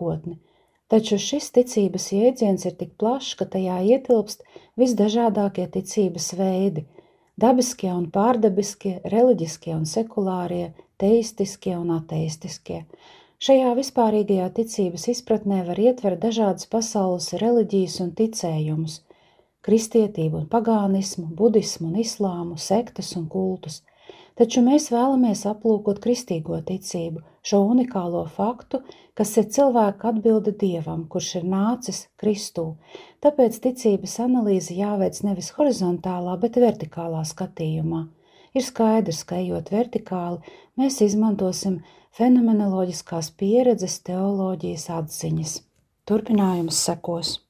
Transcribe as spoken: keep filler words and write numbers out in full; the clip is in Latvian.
pakotni, taču šis ticības jēdziens ir tik plašs, ka tajā ietilpst visdažādākie ticības veidi – dabiskie un pārdabiskie, reliģiskie un sekulārie, teistiskie un ateistiskie. Šajā vispārīgajā ticības izpratnē var ietvert dažādas pasaules reliģijas un ticējumus – kristietību un pagānismu, budismu un islāmu, sektas un kultus. Taču mēs vēlamies aplūkot kristīgo ticību, šo unikālo faktu, kas ir cilvēka atbilde Dievam, kurš ir nācis Kristū. Tāpēc ticības analīze jāveic nevis horizontālā, bet vertikālā skatījumā. Ir skaidrs, ka ejot vertikāli, mēs izmantosim fenomenoloģiskās pieredzes teoloģijas atziņas. Turpinājums sekos.